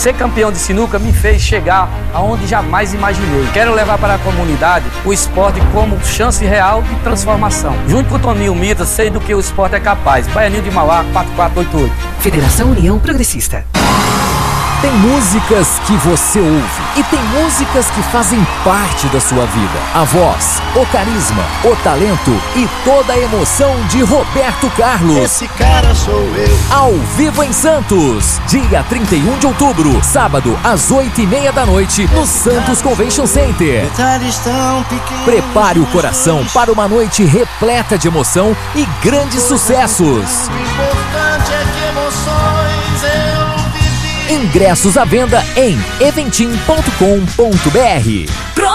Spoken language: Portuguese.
Ser campeão de sinuca me fez chegar aonde jamais imaginei. Quero levar para a comunidade o esporte como chance real de transformação. Junto com o Toninho Mita, sei do que o esporte é capaz. Baianinho de Mauá, 4488. Federação União Progressista. Tem músicas que você ouve e tem músicas que fazem parte da sua vida. A voz, o carisma, o talento e toda a emoção de Roberto Carlos. Esse cara sou eu. Ao vivo em Santos, dia 31 de outubro, sábado, às 8h30 da noite, no Santos Convention Center. Prepare o coração para uma noite repleta de emoção e grandes sucessos. O importante é que emoções eu vivi. Ingressos à venda em eventim.com.br.